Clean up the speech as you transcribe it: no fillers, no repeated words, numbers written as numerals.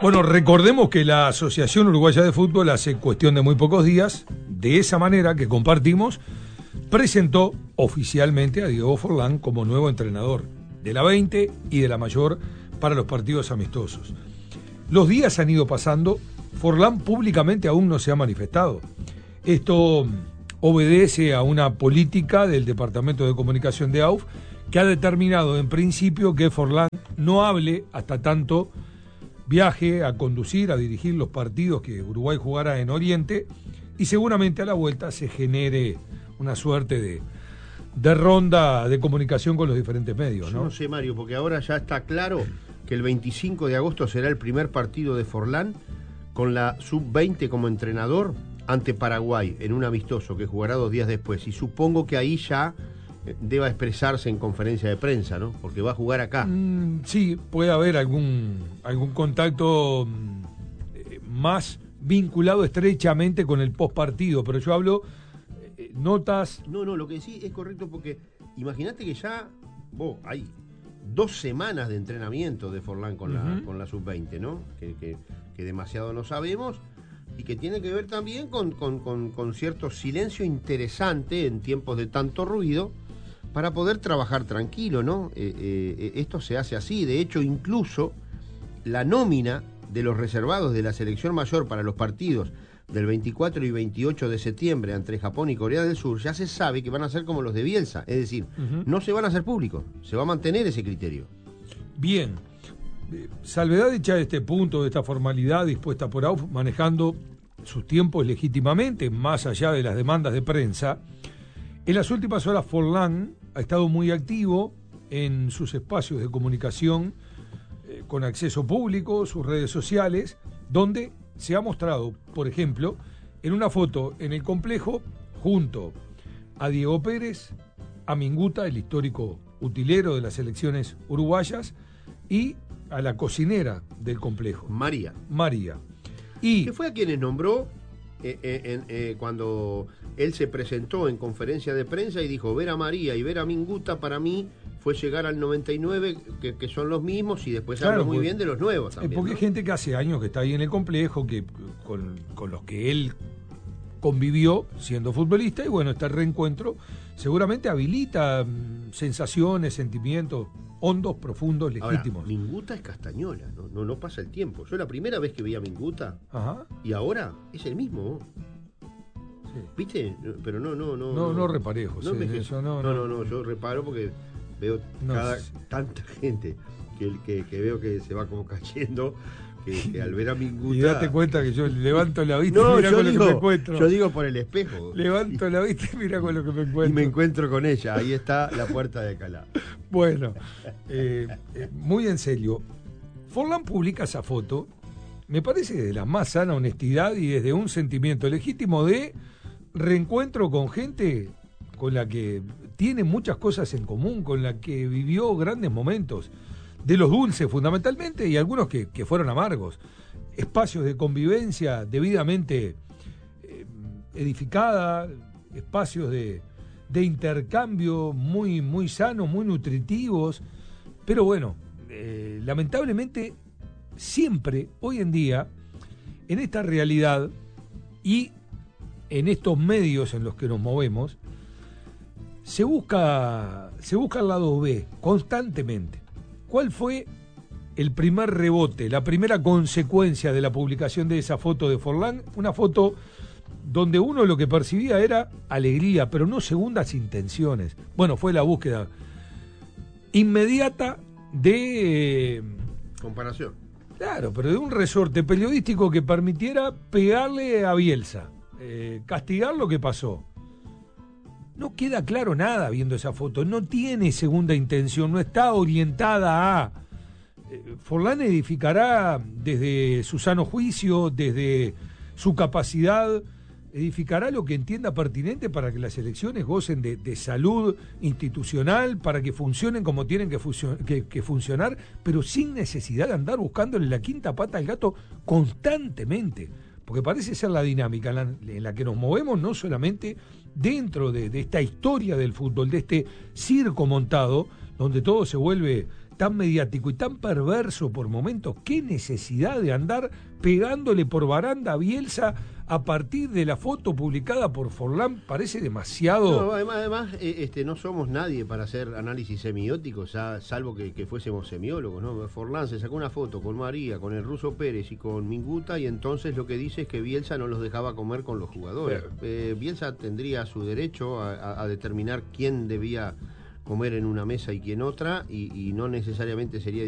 Bueno, recordemos que la Asociación Uruguaya de Fútbol hace cuestión de muy pocos días, de esa manera que compartimos, presentó oficialmente a Diego Forlán como nuevo entrenador de la 20 y de la mayor para los partidos amistosos. Los días han ido pasando, Forlán públicamente aún no se ha manifestado. Esto obedece a una política del Departamento de Comunicación de AUF que ha determinado en principio que Forlán no hable hasta tanto viaje a conducir, a dirigir los partidos que Uruguay jugará en Oriente, y seguramente a la vuelta se genere una suerte de ronda de comunicación con los diferentes medios, ¿no? Yo no sé, Mario, porque ahora ya está claro que el 25 de agosto será el primer partido de Forlán con la sub-20 como entrenador ante Paraguay en un amistoso que jugará 2 días después, y supongo que ahí ya deba expresarse en conferencia de prensa, ¿no? Porque va a jugar acá. Sí, puede haber algún contacto más vinculado estrechamente con el postpartido, pero yo hablo notas... No, lo que sí es correcto, porque imagínate que ya hay 2 semanas de entrenamiento de Forlán con la sub-20, ¿no? Que demasiado no sabemos, y que tiene que ver también con cierto silencio interesante en tiempos de tanto ruido, para poder trabajar tranquilo, ¿no? Esto se hace así. De hecho, incluso la nómina de los reservados de la selección mayor para los partidos del 24 y 28 de septiembre entre Japón y Corea del Sur ya se sabe que van a ser como los de Bielsa, es decir, no se van a hacer públicos, se va a mantener ese criterio. Bien, salvedad hecha de este punto, de esta formalidad dispuesta por AUF, manejando sus tiempos legítimamente, más allá de las demandas de prensa. En las últimas horas Forlán ha estado muy activo en sus espacios de comunicación con acceso público, sus redes sociales, donde se ha mostrado, por ejemplo, en una foto en el complejo junto a Diego Pérez, a Minguta, el histórico utilero de las selecciones uruguayas, y a la cocinera del complejo, María. Y que fue a quienes nombró cuando él se presentó en conferencia de prensa y dijo: ver a María y ver a Minguta para mí fue llegar al 99, que son los mismos, y después habla muy bien de los nuevos también, porque ¿no? Hay gente que hace años que está ahí en el complejo, que con los que él convivió siendo futbolista, y bueno, este reencuentro seguramente habilita sensaciones, sentimientos hondos, profundos, legítimos. Ahora, Minguta es castañola, no pasa el tiempo. Yo la primera vez que vi a Minguta, y ahora es el mismo. Sí. ¿Viste? Pero no reparé, José. No, yo reparo porque veo tanta gente que veo que se va como cayendo, que al ver a Minguta... Y date cuenta que yo levanto la vista y mira con lo que me encuentro. Yo digo por el espejo. Levanto la vista y mira con lo que me encuentro. Y me encuentro con ella, ahí está la puerta de Calá. Bueno, muy en serio, Forlán publica esa foto, me parece de la más sana honestidad y desde un sentimiento legítimo de reencuentro con gente con la que tiene muchas cosas en común, con la que vivió grandes momentos, de los dulces fundamentalmente, y algunos que fueron amargos, espacios de convivencia debidamente edificada, espacios de intercambio muy, muy sanos, muy nutritivos, pero bueno, lamentablemente siempre, hoy en día, en esta realidad y en estos medios en los que nos movemos, se busca el lado B constantemente. ¿Cuál fue el primer rebote, la primera consecuencia de la publicación de esa foto de Forlán? Una foto donde uno lo que percibía era alegría, pero no segundas intenciones. Bueno, fue la búsqueda inmediata de... comparación. Claro, pero de un resorte periodístico que permitiera pegarle a Bielsa, castigar lo que pasó. No queda claro nada viendo esa foto, no tiene segunda intención, no está orientada a... Forlán edificará desde su sano juicio, desde su capacidad, edificará lo que entienda pertinente para que las elecciones gocen de salud institucional, para que funcionen como tienen que funcionar, pero sin necesidad de andar buscándole la quinta pata al gato constantemente, porque parece ser la dinámica en la que nos movemos, no solamente dentro de esta historia del fútbol, de este circo montado, donde todo se vuelve tan mediático y tan perverso por momentos, qué necesidad de andar pegándole por baranda a Bielsa a partir de la foto publicada por Forlán, parece demasiado. No, además no somos nadie para hacer análisis semióticos, salvo que fuésemos semiólogos, ¿no? Forlán se sacó una foto con María, con el Ruso Pérez y con Minguta, y entonces lo que dice es que Bielsa no los dejaba comer con los jugadores. Bielsa tendría su derecho a determinar quién debía comer en una mesa y quién otra, y no necesariamente sería